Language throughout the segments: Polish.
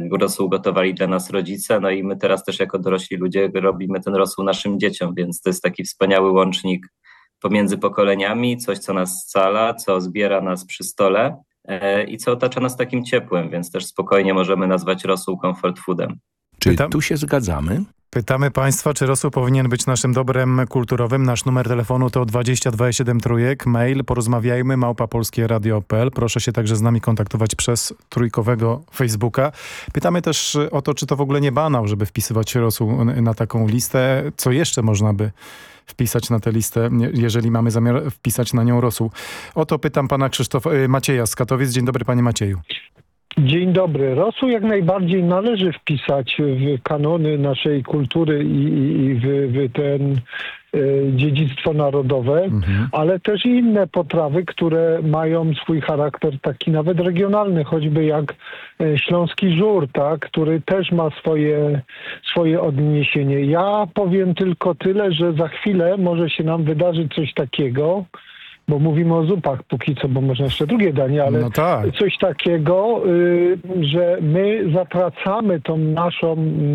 rosół gotowali dla nas rodzice, no i my teraz też jako dorośli ludzie robimy ten rosół naszym dzieciom, więc to jest taki wspaniały łącznik pomiędzy pokoleniami, coś co nas scala, co zbiera nas przy stole i co otacza nas takim ciepłem, więc też spokojnie możemy nazwać rosół comfort foodem. Czy tu się zgadzamy? Pytamy Państwa, czy rosół powinien być naszym dobrem kulturowym. Nasz numer telefonu to 22 trójek, mail porozmawiajmy@polskieradio.pl. Proszę się także z nami kontaktować przez trójkowego Facebooka. Pytamy też o to, czy to w ogóle nie banał, żeby wpisywać rosół na taką listę. Co jeszcze można by wpisać na tę listę, jeżeli mamy zamiar wpisać na nią rosół? O to pytam pana Macieja z Katowic. Dzień dobry, panie Macieju. Dzień dobry. Rosół jak najbardziej należy wpisać w kanony naszej kultury i w ten dziedzictwo narodowe, ale też i inne potrawy, które mają swój charakter taki nawet regionalny, choćby jak śląski żur, tak, który też ma swoje odniesienie. Ja powiem tylko tyle, że za chwilę może się nam wydarzyć coś takiego, bo mówimy o zupach póki co, bo można jeszcze drugie danie, ale no tak. Coś takiego, że my zatracamy tą naszą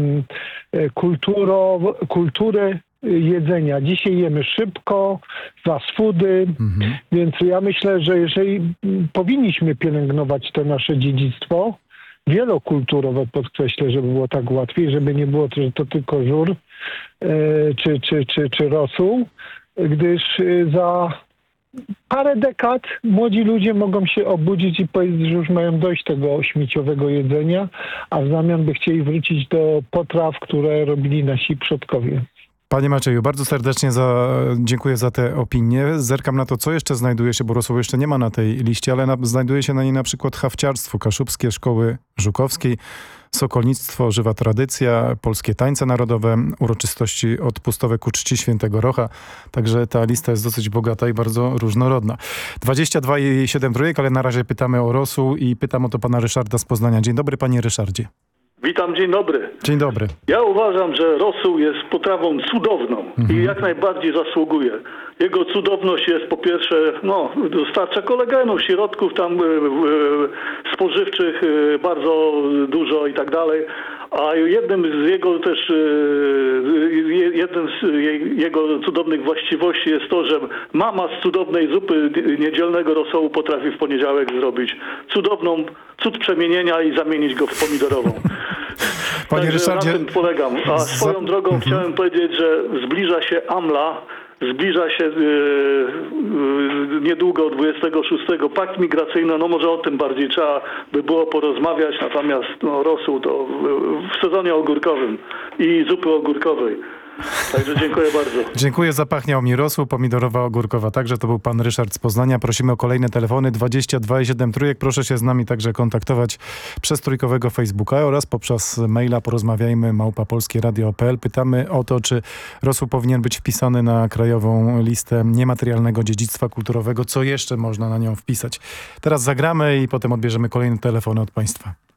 kulturę jedzenia. Dzisiaj jemy szybko, fast foody, więc ja myślę, że jeżeli powinniśmy pielęgnować to nasze dziedzictwo, wielokulturowe podkreślę, żeby było tak łatwiej, żeby nie było, że to tylko żur czy rosół, gdyż za parę dekad młodzi ludzie mogą się obudzić i powiedzieć, że już mają dość tego śmieciowego jedzenia, a w zamian by chcieli wrócić do potraw, które robili nasi przodkowie. Panie Macieju, bardzo serdecznie dziękuję za tę opinię. Zerkam na to, co jeszcze znajduje się, bo rosół jeszcze nie ma na tej liście, ale znajduje się na niej na przykład hafciarstwo, kaszubskie szkoły żukowskiej, sokolnictwo, żywa tradycja, polskie tańce narodowe, uroczystości odpustowe ku czci Świętego Rocha. Także ta lista jest dosyć bogata i bardzo różnorodna. 22,7 trójek, ale na razie pytamy o rosół i pytam o to pana Ryszarda z Poznania. Dzień dobry, panie Ryszardzie. Witam, dzień dobry. Dzień dobry. Ja uważam, że rosół jest potrawą cudowną i jak najbardziej zasługuje. Jego cudowność jest po pierwsze, dostarcza kolagenów, środków tam spożywczych bardzo dużo i tak dalej. A jednym z jego cudownych właściwości jest to, że mama z cudownej zupy niedzielnego rosołu potrafi w poniedziałek zrobić cud przemienienia i zamienić go w pomidorową. Panie Ryszardzie, na tym polegam. A swoją drogą chciałem powiedzieć, że zbliża się AMLA, zbliża się niedługo 26 pakt migracyjny, może o tym bardziej trzeba by było porozmawiać, natomiast rosół to w sezonie ogórkowym i zupy ogórkowej. Także dziękuję bardzo. Dziękuję, zapachniał mi rosół, pomidorowa, ogórkowa. Także to był pan Ryszard z Poznania. Prosimy o kolejne telefony 22,7 trójek. Proszę się z nami także kontaktować przez trójkowego Facebooka oraz poprzez maila porozmawiajmy@polskieradio.pl. Pytamy o to, czy rosół powinien być wpisany na krajową listę niematerialnego dziedzictwa kulturowego. Co jeszcze można na nią wpisać? Teraz zagramy i potem odbierzemy kolejne telefony od państwa.